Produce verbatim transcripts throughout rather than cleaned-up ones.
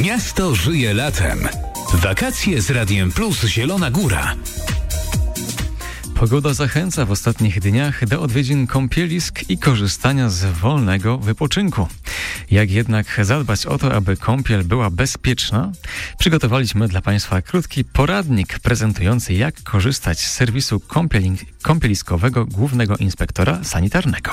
Miasto żyje latem. Wakacje z Radiem Plus Zielona Góra. Pogoda zachęca w ostatnich dniach do odwiedzin kąpielisk i korzystania z wolnego wypoczynku. Jak jednak zadbać o to, aby kąpiel była bezpieczna? Przygotowaliśmy dla Państwa krótki poradnik prezentujący, jak korzystać z serwisu kąpieli- kąpieliskowego Głównego Inspektora Sanitarnego.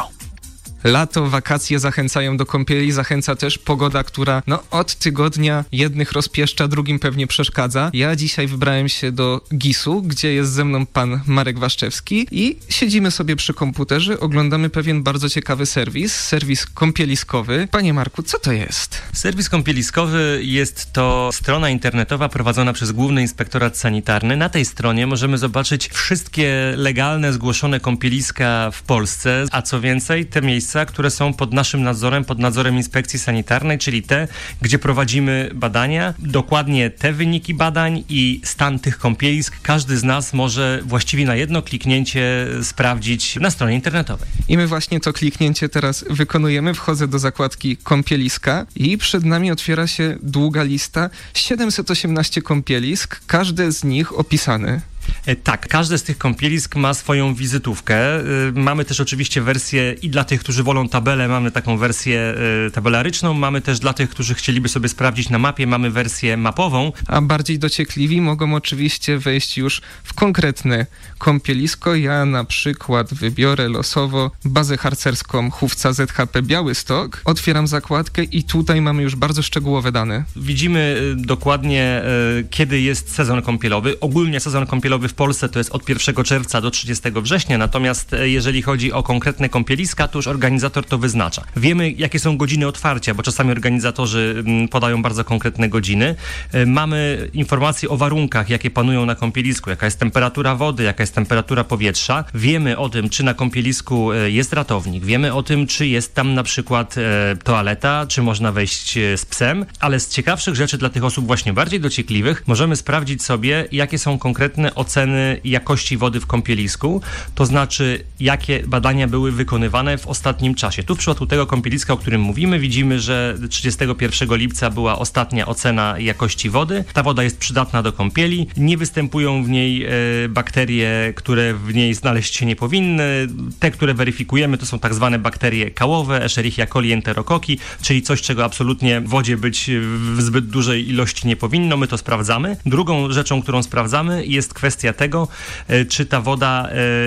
Lato, wakacje zachęcają do kąpieli, zachęca też pogoda, która no od tygodnia jednych rozpieszcza, drugim pewnie przeszkadza. Ja dzisiaj wybrałem się do gisu, gdzie jest ze mną pan Marek Waszczewski i siedzimy sobie przy komputerze, oglądamy pewien bardzo ciekawy serwis, serwis kąpieliskowy. Panie Marku, co to jest? Serwis kąpieliskowy jest to strona internetowa prowadzona przez Główny Inspektorat Sanitarny. Na tej stronie możemy zobaczyć wszystkie legalne, zgłoszone kąpieliska w Polsce, a co więcej, te miejsca, które są pod naszym nadzorem, pod nadzorem Inspekcji Sanitarnej, czyli te, gdzie prowadzimy badania. Dokładnie te wyniki badań i stan tych kąpielisk każdy z nas może właściwie na jedno kliknięcie sprawdzić na stronie internetowej. I my właśnie to kliknięcie teraz wykonujemy. Wchodzę do zakładki kąpieliska i przed nami otwiera się długa lista, siedemset osiemnaście kąpielisk, każde z nich opisane. Tak, każde z tych kąpielisk ma swoją wizytówkę. Mamy też oczywiście wersję i dla tych, którzy wolą tabelę, mamy taką wersję tabelaryczną, mamy też dla tych, którzy chcieliby sobie sprawdzić na mapie, mamy wersję mapową. A bardziej dociekliwi mogą oczywiście wejść już w konkretne kąpielisko. Ja na przykład wybiorę losowo bazę harcerską Chówca Z H P Białystok. Otwieram zakładkę i tutaj mamy już bardzo szczegółowe dane. Widzimy dokładnie, kiedy jest sezon kąpielowy. Ogólnie sezon kąpielowy w Polsce to jest od pierwszego czerwca do trzydziestego września, natomiast jeżeli chodzi o konkretne kąpieliska, to już organizator to wyznacza. Wiemy, jakie są godziny otwarcia, bo czasami organizatorzy podają bardzo konkretne godziny. Mamy informacje o warunkach, jakie panują na kąpielisku, jaka jest temperatura wody, jaka jest temperatura powietrza. Wiemy o tym, czy na kąpielisku jest ratownik, wiemy o tym, czy jest tam na przykład toaleta, czy można wejść z psem, ale z ciekawszych rzeczy dla tych osób właśnie bardziej dociekliwych możemy sprawdzić sobie, jakie są konkretne oceny jakości wody w kąpielisku, to znaczy jakie badania były wykonywane w ostatnim czasie. Tu w przypadku tego kąpieliska, o którym mówimy, widzimy, że trzydziestego pierwszego lipca była ostatnia ocena jakości wody. Ta woda jest przydatna do kąpieli. Nie występują w niej e, bakterie, które w niej znaleźć się nie powinny. Te, które weryfikujemy, to są tak zwane bakterie kałowe, Escherichia coli, enterokoki, czyli coś, czego absolutnie w wodzie być w zbyt dużej ilości nie powinno. My to sprawdzamy. Drugą rzeczą, którą sprawdzamy, jest kwestia tego, czy ta woda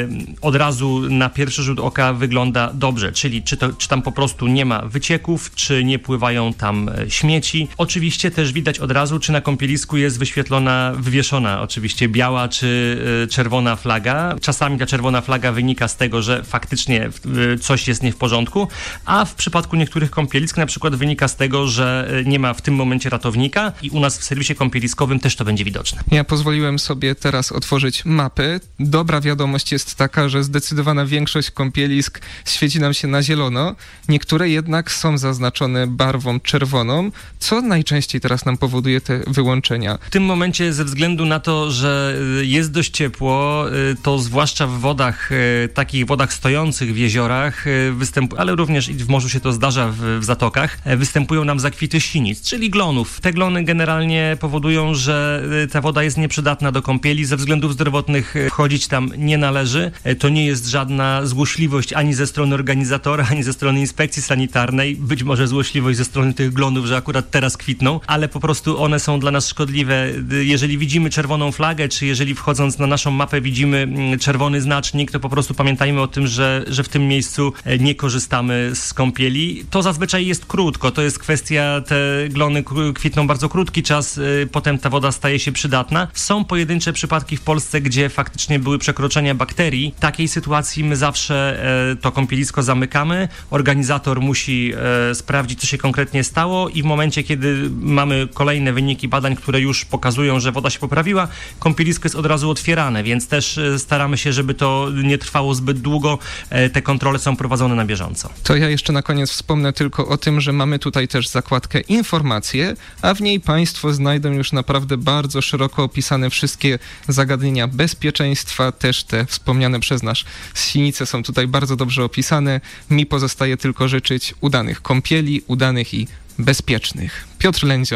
od razu na pierwszy rzut oka wygląda dobrze, czyli czy, to, czy tam po prostu nie ma wycieków, czy nie pływają tam śmieci. Oczywiście też widać od razu, czy na kąpielisku jest wyświetlona, wywieszona oczywiście biała czy czerwona flaga. Czasami ta czerwona flaga wynika z tego, że faktycznie coś jest nie w porządku, a w przypadku niektórych kąpielisk na przykład wynika z tego, że nie ma w tym momencie ratownika i u nas w serwisie kąpieliskowym też to będzie widoczne. Ja pozwoliłem sobie teraz otworzyć mapy. Dobra wiadomość jest taka, że zdecydowana większość kąpielisk świeci nam się na zielono. Niektóre jednak są zaznaczone barwą czerwoną. Co najczęściej teraz nam powoduje te wyłączenia? W tym momencie ze względu na to, że jest dość ciepło, to zwłaszcza w wodach, takich wodach stojących w jeziorach, występ- ale również i w morzu się to zdarza w, w zatokach, występują nam zakwity sinic, czyli glonów. Te glony generalnie powodują, że ta woda jest nieprzydatna do kąpieli. Ze względów zdrowotnych wchodzić tam nie należy. To nie jest żadna złośliwość ani ze strony organizatora, ani ze strony inspekcji sanitarnej. Być może złośliwość ze strony tych glonów, że akurat teraz kwitną, ale po prostu one są dla nas szkodliwe. Jeżeli widzimy czerwoną flagę, czy jeżeli wchodząc na naszą mapę widzimy czerwony znacznik, to po prostu pamiętajmy o tym, że, że w tym miejscu nie korzystamy z kąpieli. To zazwyczaj jest krótko. To jest kwestia, te glony kwitną bardzo krótki czas, potem ta woda staje się przydatna. Są pojedyncze przypadki w Polsce, gdzie faktycznie były przekroczenia bakterii. W takiej sytuacji my zawsze e, to kąpielisko zamykamy. Organizator musi e, sprawdzić, co się konkretnie stało i w momencie, kiedy mamy kolejne wyniki badań, które już pokazują, że woda się poprawiła, kąpielisko jest od razu otwierane, więc też e, staramy się, żeby to nie trwało zbyt długo. E, te kontrole są prowadzone na bieżąco. To ja jeszcze na koniec wspomnę tylko o tym, że mamy tutaj też zakładkę informacje, a w niej Państwo znajdą już naprawdę bardzo szeroko opisane wszystkie zagadnienia bezpieczeństwa, też te wspomniane przez nas sinice są tutaj bardzo dobrze opisane. Mi pozostaje tylko życzyć udanych kąpieli, udanych i bezpiecznych. Piotr Lędzion,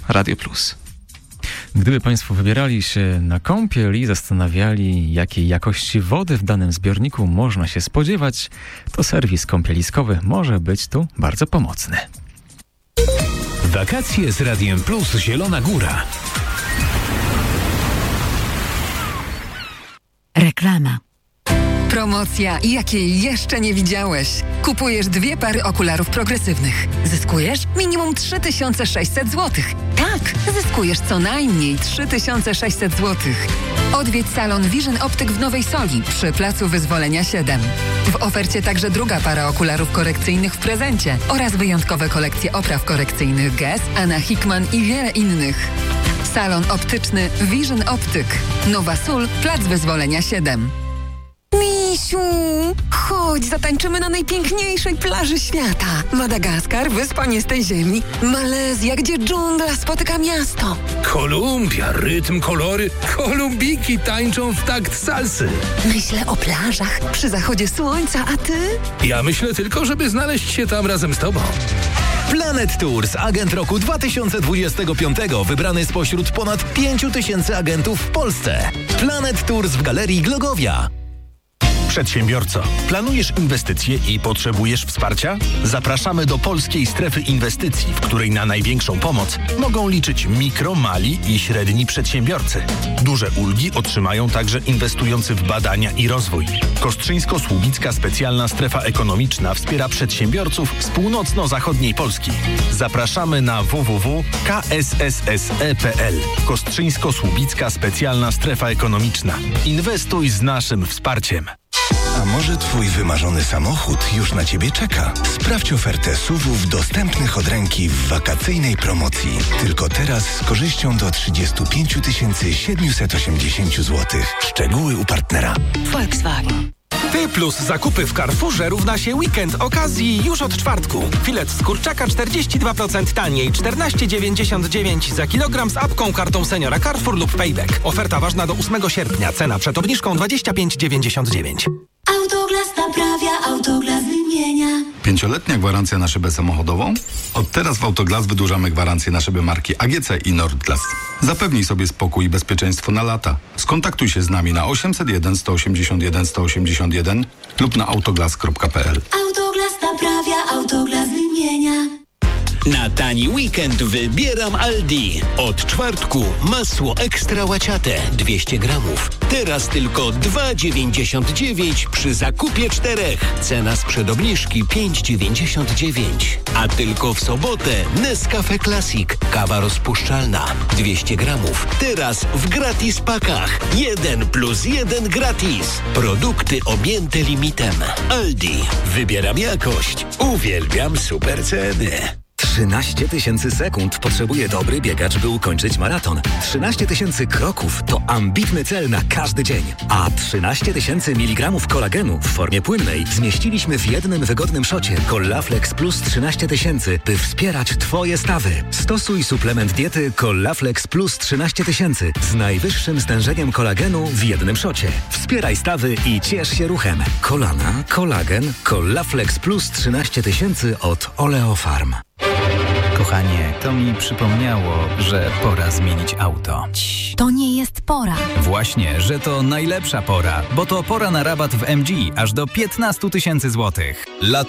Radio Plus. Gdyby Państwo wybierali się na kąpiel i zastanawiali, jakiej jakości wody w danym zbiorniku można się spodziewać, to serwis kąpieliskowy może być tu bardzo pomocny. Wakacje z Radiem Plus Zielona Góra. Reklama. Promocja, jakiej jeszcze nie widziałeś. Kupujesz dwie pary okularów progresywnych. Zyskujesz minimum trzy tysiące sześćset złotych. Tak, zyskujesz co najmniej trzy tysiące sześćset złotych. Odwiedź salon Vision Optyk w Nowej Soli przy Placu Wyzwolenia siedem. W ofercie także druga para okularów korekcyjnych w prezencie oraz wyjątkowe kolekcje opraw korekcyjnych Guess, Anna Hickman i wiele innych. Salon optyczny Vision Optyk. Nowa Sól, Plac Wyzwolenia siedem. Misiu, chodź, zatańczymy na najpiękniejszej plaży świata. Madagaskar, wyspa nie z tej ziemi. Malezja, gdzie dżungla spotyka miasto. Kolumbia, rytm, kolory. Kolumbiki tańczą w takt salsy. Myślę o plażach przy zachodzie słońca, a ty? Ja myślę tylko, żeby znaleźć się tam razem z tobą. Planet Tours, agent roku dwa tysiące dwudziestego piątego, wybrany spośród ponad pięciu tysięcy agentów w Polsce. Planet Tours w Galerii Glogowia. Przedsiębiorco, planujesz inwestycje i potrzebujesz wsparcia? Zapraszamy do Polskiej Strefy Inwestycji, w której na największą pomoc mogą liczyć mikro, mali i średni przedsiębiorcy. Duże ulgi otrzymają także inwestujący w badania i rozwój. Kostrzyńsko-Słubicka Specjalna Strefa Ekonomiczna wspiera przedsiębiorców z północno-zachodniej Polski. Zapraszamy na w w w kropka k s s s e kropka p l. Kostrzyńsko-Słubicka Specjalna Strefa Ekonomiczna. Inwestuj z naszym wsparciem. A może twój wymarzony samochód już na ciebie czeka? Sprawdź ofertę S U V-ów dostępnych od ręki w wakacyjnej promocji. Tylko teraz z korzyścią do trzydzieści pięć tysięcy siedemset osiemdziesiąt złotych. Szczegóły u partnera. Volkswagen. Ty plus zakupy w Carrefourze równa się weekend okazji już od czwartku. Filet z kurczaka czterdzieści dwa procent taniej, czternaście dziewięćdziesiąt dziewięć za kilogram z apką, kartą seniora Carrefour lub Payback. Oferta ważna do ósmego sierpnia. Cena przed obniżką dwadzieścia pięć dziewięćdziesiąt dziewięć. Autoglas naprawia, Autoglas wymienia. Pięcioletnia gwarancja na szybę samochodową? Od teraz w Autoglas wydłużamy gwarancję na szyby marki A G C i Nordglas. Zapewnij sobie spokój i bezpieczeństwo na lata. Skontaktuj się z nami na osiemset jeden sto osiemdziesiąt jeden sto osiemdziesiąt jeden lub na autoglas kropka p l. Autoglas naprawia, Autoglas wymienia. Na tani weekend wybieram Aldi. Od czwartku masło ekstra łaciate dwieście gramów. Teraz tylko dwa dziewięćdziesiąt dziewięć przy zakupie czterech. Cena sprzed obniżki pięć dziewięćdziesiąt dziewięć. A tylko w sobotę Nescafe Classic. Kawa rozpuszczalna dwieście gramów. Teraz w gratis pakach. jeden plus jeden gratis. Produkty objęte limitem. Aldi. Wybieram jakość. Uwielbiam super ceny. trzynaście tysięcy sekund potrzebuje dobry biegacz, by ukończyć maraton. trzynaście tysięcy kroków to ambitny cel na każdy dzień. A trzynaście tysięcy miligramów kolagenu w formie płynnej zmieściliśmy w jednym wygodnym szocie Collaflex Plus trzynaście tysięcy, by wspierać Twoje stawy. Stosuj suplement diety Collaflex Plus trzynaście tysięcy z najwyższym stężeniem kolagenu w jednym szocie. Wspieraj stawy i ciesz się ruchem. Kolana, kolagen, Collaflex Plus trzynaście tysięcy od Oleofarm. Kochanie, to mi przypomniało, że pora zmienić auto. To nie jest pora. Właśnie, że to najlepsza pora, bo to pora na rabat w M G aż do piętnaście tysięcy złotych. Lato